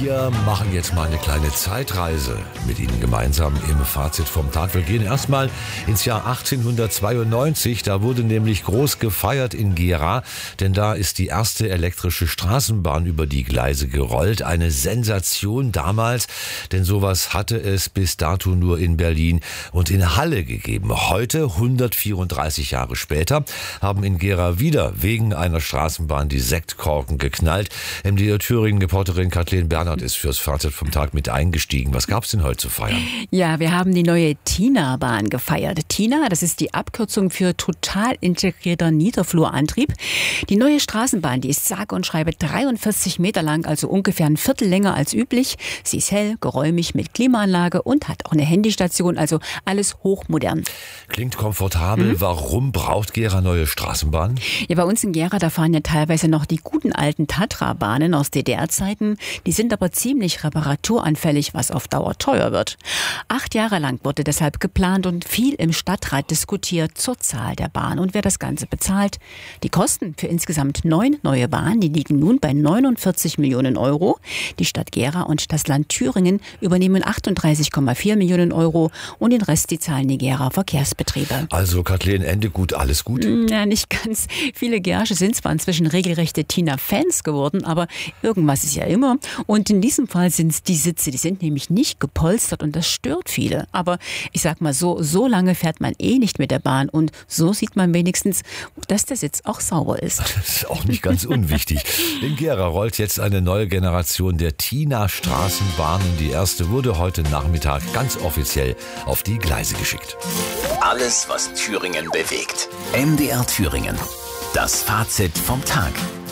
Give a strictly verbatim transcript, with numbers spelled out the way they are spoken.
Wir machen jetzt mal eine kleine Zeitreise mit Ihnen gemeinsam im Fazit vom Tag. Wir gehen erstmal ins Jahr achtzehnhundertzweiundneunzig. Da wurde nämlich groß gefeiert in Gera, denn da ist die erste elektrische Straßenbahn über die Gleise gerollt. Eine Sensation damals, denn sowas hatte es bis dato nur in Berlin und in Halle gegeben. Heute, hundertvierunddreißig Jahre später, haben in Gera wieder wegen einer Straßenbahn die Sektkorken geknallt. M D R Thüringen-Reporterin Kathleen Bernhard ist fürs Fazit vom Tag mit eingestiegen. Was gab's denn heute zu feiern? Ja, wir haben die neue TINA-Bahn gefeiert. TINA, das ist die Abkürzung für total integrierter Niederflurantrieb. Die neue Straßenbahn, die ist sage und schreibe dreiundvierzig Meter lang, also ungefähr ein Viertel länger als üblich. Sie ist hell, geräumig mit Klimaanlage und hat auch eine Handystation, also alles hochmodern. Klingt komfortabel. Mhm. Warum braucht Gera neue Straßenbahnen? Ja, bei uns in Gera, da fahren ja teilweise noch die guten alten Tatra-Bahnen aus D D R-Zeiten. Die sind aber ziemlich reparaturanfällig, was auf Dauer teuer wird. Acht Jahre lang wurde deshalb geplant und viel im Stadtrat diskutiert zur Zahl der Bahn und wer das Ganze bezahlt. Die Kosten für insgesamt neun neue Bahnen, die liegen nun bei neunundvierzig Millionen Euro. Die Stadt Gera und das Land Thüringen übernehmen achtunddreißig Komma vier Millionen Euro und den Rest die zahlen die Gera Verkehrsbetriebe. Also Kathleen, Ende gut, alles gut? Ja, nicht ganz. Viele Gersche sind zwar inzwischen regelrechte TINA-Fans geworden, aber irgendwas ist ja immer. Und in diesem Fall sind es die Sitze, die sind nämlich nicht gepolstert und das stört viele. Aber ich sag mal so, so lange fährt man eh nicht mit der Bahn und so sieht man wenigstens, dass der Sitz auch sauber ist. Das ist auch nicht ganz unwichtig. In Gera rollt jetzt eine neue Generation der TINA-Straßenbahnen. Die erste wurde heute Nachmittag ganz offiziell auf die Gleise geschickt. Alles, was Thüringen bewegt. M D R Thüringen. Das Fazit vom Tag.